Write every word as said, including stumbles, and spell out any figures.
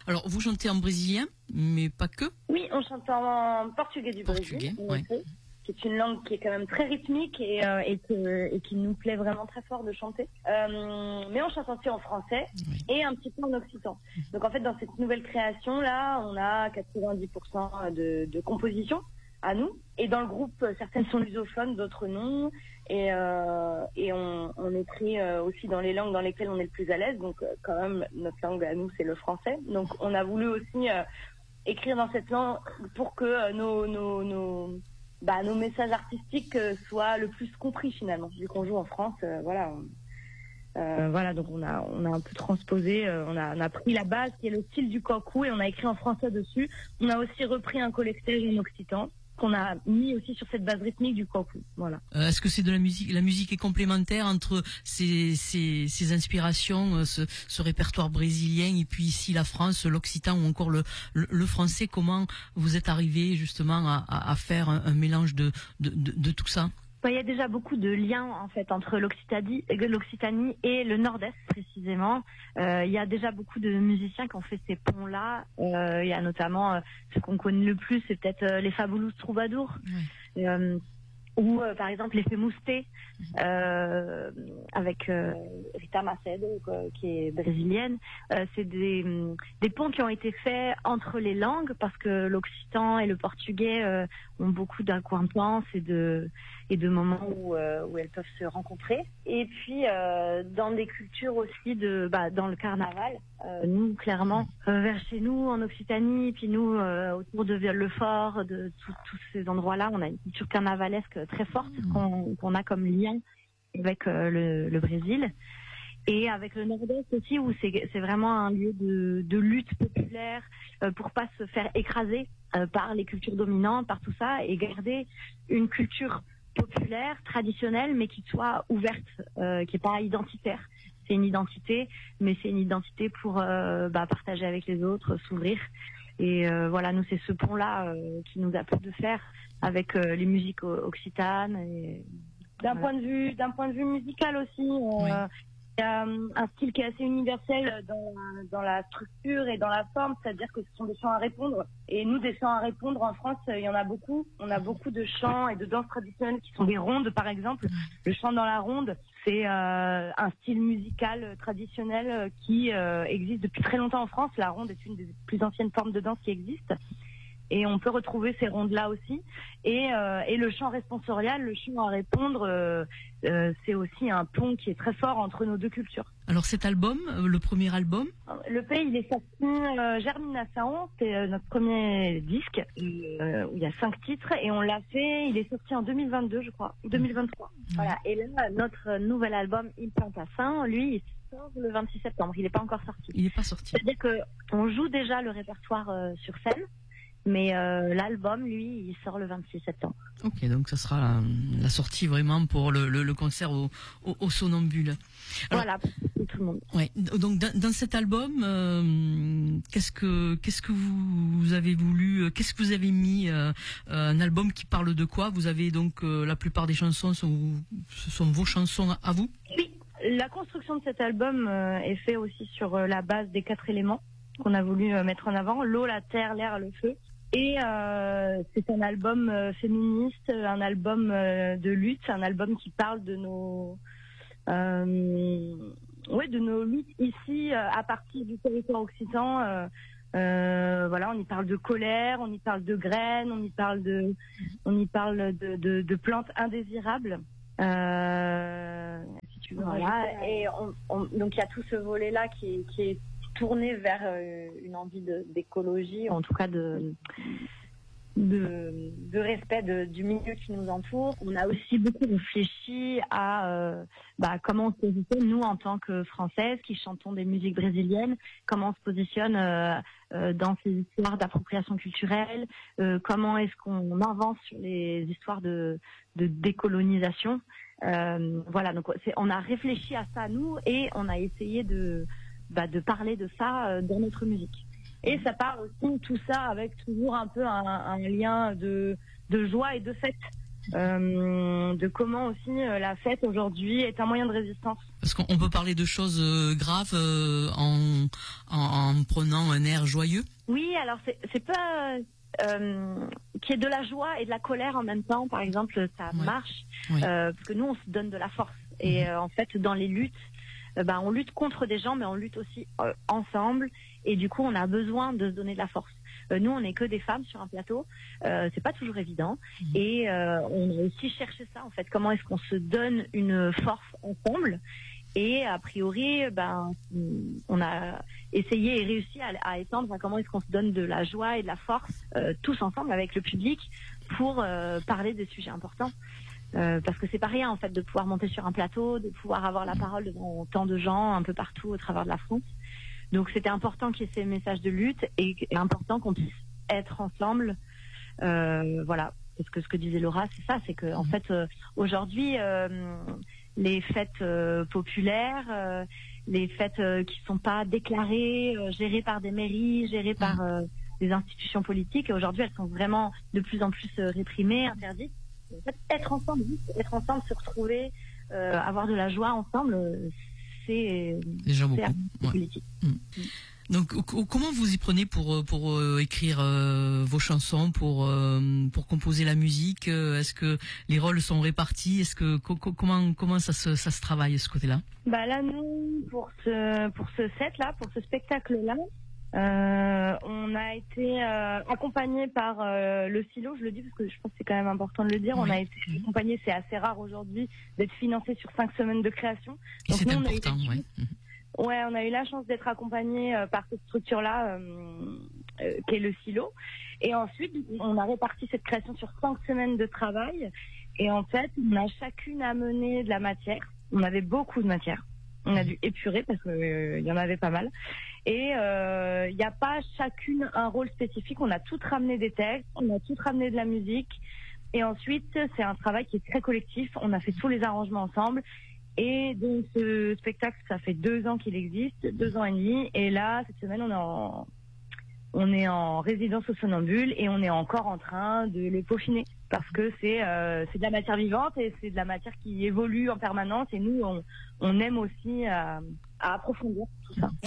Alors, vous chantez en brésilien, mais pas que. Oui, on chante en portugais du Portugais, Brésil, ouais. qui est une langue qui est quand même très rythmique et, euh, et, que, et qui nous plaît vraiment très fort de chanter. Euh, mais on chante aussi en français oui. et un petit peu en occitan. Donc en fait, dans cette nouvelle création-là, on a quatre-vingt-dix pour cent de, de compositions à nous. Et dans le groupe, certaines sont lusophones, d'autres non. Et, euh, et on, on écrit aussi dans les langues dans lesquelles on est le plus à l'aise. Donc quand même, notre langue à nous, c'est le français. Donc on a voulu aussi euh, écrire dans cette langue pour que euh, nos... nos, nos Bah, nos messages artistiques euh, soient le plus compris finalement. Vu qu'on joue en France, euh, voilà, on, euh, voilà, donc on a on a un peu transposé, euh, on a on a pris la base qui est le style du kaku et on a écrit en français dessus. On a aussi repris un collectage en occitan qu'on a mis aussi sur cette base rythmique du kaku. Voilà. Euh, est-ce que c'est de la musique? La musique est complémentaire entre ces ces, ces inspirations, euh, ce, ce répertoire brésilien et puis ici la France, l'occitan ou encore le, le le français. Comment vous êtes arrivé justement à, à, à faire un, un mélange de, de de de tout ça? Il y a déjà beaucoup de liens en fait entre l'Occitanie, l'Occitanie et le Nord-Est précisément. Euh, il y a déjà beaucoup de musiciens qui ont fait ces ponts-là. Euh, il y a notamment euh, ce qu'on connaît le plus, c'est peut-être euh, les Fabulous Troubadours, oui. euh, ou euh, par exemple les Femousté, euh, avec euh, Rita Macedo euh, qui est brésilienne. Euh, c'est des des ponts qui ont été faits entre les langues parce que l'occitan et le portugais euh, ont beaucoup d'accointances et de et de moments où, euh, où elles peuvent se rencontrer. Et puis euh, dans des cultures aussi de bah dans le carnaval, euh, nous clairement euh, vers chez nous en Occitanie, puis nous euh, autour de Vieux-le-Fort, de tous ces endroits-là, on a une culture carnavalesque très forte qu'on, qu'on a comme lien avec euh, le, le Brésil. Et avec le Nord-Est aussi, où c'est, c'est vraiment un lieu de, de lutte populaire euh, pour pas se faire écraser euh, par les cultures dominantes, par tout ça, et garder une culture populaire, traditionnelle, mais qui soit ouverte, euh, qui est pas identitaire. C'est une identité, mais c'est une identité pour euh, bah, partager avec les autres, s'ouvrir. Et euh, voilà, nous c'est ce pont-là euh, qui nous a plu de faire avec euh, les musiques occitanes. Et d'un voilà. point de vue, d'un point de vue musical aussi. Euh, oui. Il y a un style qui est assez universel dans, dans la structure et dans la forme, c'est-à-dire que ce sont des chants à répondre. Et nous, des chants à répondre, en France, il y en a beaucoup. On a beaucoup de chants et de danses traditionnelles qui sont des rondes, par exemple. Le chant dans la ronde, c'est euh, un style musical traditionnel qui euh, existe depuis très longtemps en France. La ronde est une des plus anciennes formes de danse qui existent. Et on peut retrouver ces rondes-là aussi. Et, euh, et le chant responsorial, le chant à répondre, euh, euh, c'est aussi un pont qui est très fort entre nos deux cultures. Alors cet album, euh, le premier album, le P, il est sorti euh, Germination, c'est euh, notre premier disque euh, où il y a cinq titres et on l'a fait. Il est sorti en deux mille vingt-deux, je crois, deux mille vingt-trois. Mmh. Voilà. Et là, notre nouvel album, Il plante à Saint, lui, il sort le vingt-six septembre. Il n'est pas encore sorti. Il n'est pas sorti. C'est-à-dire que on joue déjà le répertoire euh, sur scène. Mais euh, l'album, lui, il sort le vingt-six septembre. Ok, donc ça sera la, la sortie vraiment pour le, le, le concert au, au, au Somnambule. Alors, voilà, pour tout le monde. Ouais. Donc dans, dans cet album, euh, qu'est-ce que qu'est-ce que vous, vous avez voulu, qu'est-ce que vous avez mis euh, un album qui parle de quoi? Vous avez donc euh, la plupart des chansons sont ce sont vos chansons à vous? Oui, la construction de cet album euh, est faite aussi sur euh, la base des quatre éléments qu'on a voulu euh, mettre en avant: l'eau, la terre, l'air, le feu. Et euh, c'est un album euh, féministe, un album euh, de lutte, un album qui parle de nos, euh, ouais, de nos luttes ici euh, à partir du territoire occitan. Euh, euh, voilà, on y parle de colère, on y parle de graines, on y parle de, on y parle de, de, de plantes indésirables. Euh, si tu veux, voilà. Et on, on, donc il y a tout ce volet-là qui, qui est tourné vers euh, une envie de, d'écologie, en tout cas de, de, de respect de, du milieu qui nous entoure. On a aussi beaucoup réfléchi à euh, bah, comment on se positionne, nous, en tant que Françaises qui chantons des musiques brésiliennes, comment on se positionne euh, euh, dans ces histoires d'appropriation culturelle, euh, comment est-ce qu'on avance sur les histoires de, de décolonisation. Euh, voilà, donc c'est, on a réfléchi à ça, nous, et on a essayé de Bah, de parler de ça euh, dans notre musique. Et ça parle aussi tout ça avec toujours un peu un, un lien de, de joie et de fête. euh, de comment aussi euh, la fête aujourd'hui est un moyen de résistance. Parce qu'on peut parler de choses euh, graves euh, en, en, en prenant un air joyeux. Oui, alors c'est c'est pas euh, qu'il y ait de la joie et de la colère en même temps, par exemple, ça Ouais. marche, Oui. euh, parce que nous on se donne de la force. Et euh, en fait, dans les luttes, euh, ben, on lutte contre des gens, mais on lutte aussi euh, ensemble. Et du coup, on a besoin de se donner de la force. Euh, nous, on n'est que des femmes sur un plateau. Euh, c'est pas toujours évident. Mmh. Et euh, on a aussi cherché ça, en fait. Comment est-ce qu'on se donne une force ensemble? Et a priori, ben, on a essayé et réussi à, à étendre à comment est-ce qu'on se donne de la joie et de la force euh, tous ensemble avec le public pour euh, parler des sujets importants. Euh, parce que c'est pas rien en fait de pouvoir monter sur un plateau, de pouvoir avoir la parole devant tant de gens un peu partout au travers de la France. Donc c'était important qu'il y ait ces messages de lutte et, et important qu'on puisse être ensemble. Euh, voilà, parce que ce que disait Laura, c'est ça, c'est que en fait euh, aujourd'hui euh, les fêtes euh, populaires, euh, les fêtes euh, qui sont pas déclarées, euh, gérées par des mairies, gérées par euh, des institutions politiques, aujourd'hui elles sont vraiment de plus en plus euh, réprimées, interdites. En fait, être ensemble, être ensemble, se retrouver, euh, avoir de la joie ensemble, euh, c'est déjà beaucoup. C'est Ouais. politique. Mmh. Donc, comment vous y prenez pour pour euh, écrire euh, vos chansons, pour euh, pour composer la musique? Est-ce que les rôles sont répartis? Est-ce que co comment comment ça se ça se travaille ce côté-là? Bah là, nous, pour ce pour ce set-là, pour ce spectacle-là. Euh, on a été euh, accompagné par euh, le Silo, je le dis parce que je pense que c'est quand même important de le dire. Oui. On a été accompagné, c'est assez rare aujourd'hui d'être financé sur cinq semaines de création. Et c'est important, oui. Ouais, on a eu la chance d'être accompagné euh, par cette structure-là, euh, euh, qui est le Silo. Et ensuite, on a réparti cette création sur cinq semaines de travail. Et en fait, on a chacune amené de la matière. On avait beaucoup de matière. On a dû épurer parce qu'il euh, y en avait pas mal. Et il euh, n'y a pas chacune un rôle spécifique. On a toutes ramené des textes, on a toutes ramené de la musique. Et ensuite, c'est un travail qui est très collectif. On a fait tous les arrangements ensemble. Et donc, ce spectacle, ça fait deux ans qu'il existe, deux ans et demi. Et là, cette semaine, on est en, on est en résidence au Somnambule et on est encore en train de le peaufiner. Parce que c'est euh, c'est de la matière vivante et c'est de la matière qui évolue en permanence. Et nous, on, on aime aussi euh, à approfondir tout ça.